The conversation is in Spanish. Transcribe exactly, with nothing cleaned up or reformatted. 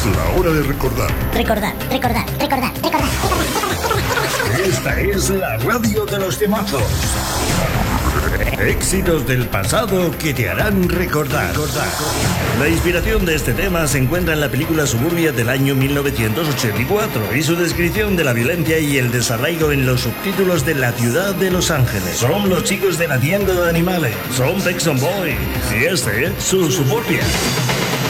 Es la hora de recordar. Recordar, recordar, recordar, recordar. Esta es la radio de los temazos. Éxitos del pasado que te harán recordar. La inspiración de este tema se encuentra en la película Suburbia del año mil novecientos ochenta y cuatro y su descripción de la violencia y el desarraigo en los subtítulos de La ciudad de Los Ángeles. Son los chicos de la tienda de animales, son Pexon Boys y este es su Suburbia.